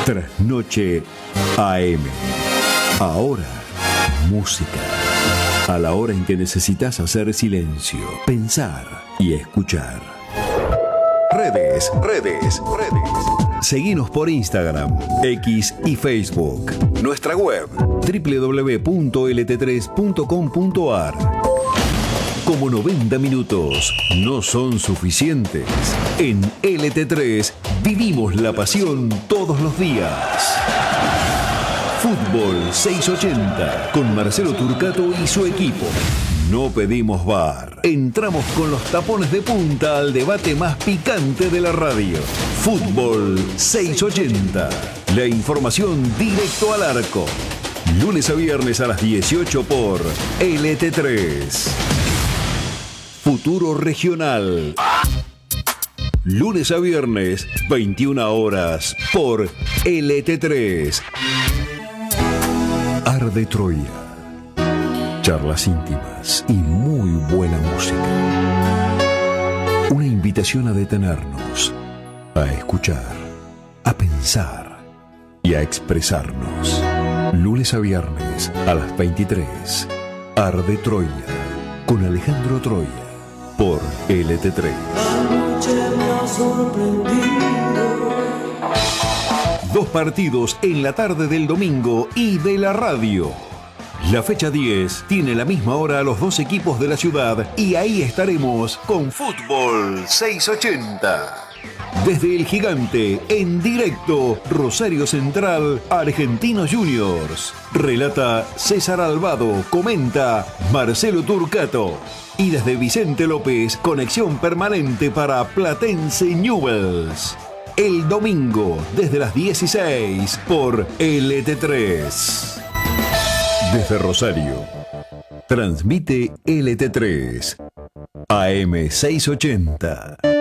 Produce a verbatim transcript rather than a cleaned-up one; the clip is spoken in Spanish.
Trasnoche A M. Ahora, música. A la hora en que necesitas hacer silencio, pensar y escuchar. Redes, redes, redes. Seguinos por Instagram, X y Facebook. Nuestra web, doble u doble u doble u punto l t tres punto com punto a r. Como noventa minutos no son suficientes, en L T tres vivimos la pasión todos los días. Fútbol seiscientos ochenta con Marcelo Turcato y su equipo. No pedimos bar. Entramos con los tapones de punta al debate más picante de la radio. Fútbol seiscientos ochenta. La información directo al arco. Lunes a viernes a las dieciocho por L T tres. Futuro Regional. Lunes a viernes, veintiuna horas, por L T tres. Arde Troya. Charlas íntimas y muy buena música. Una invitación a detenernos, a escuchar, a pensar y a expresarnos. Lunes a viernes a las veintitrés. Arde Troya con Alejandro Troya por L T tres. Dos partidos en la tarde del domingo y de la radio. La fecha diez tiene la misma hora a los dos equipos de la ciudad y ahí estaremos con Fútbol seiscientos ochenta. Desde el Gigante, en directo, Rosario Central, Argentinos Juniors. Relata César Albado, comenta Marcelo Turcato. Y desde Vicente López, conexión permanente para Platense Newell's. El domingo, desde las dieciséis, por L T tres. Desde Rosario, transmite L T tres, A M seiscientos ochenta.